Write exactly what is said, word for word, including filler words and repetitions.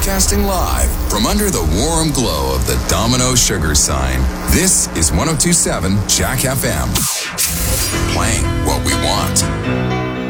Broadcasting live from under the warm glow of the Domino Sugar sign. This is one oh two point seven Jack F M. Playing what we want.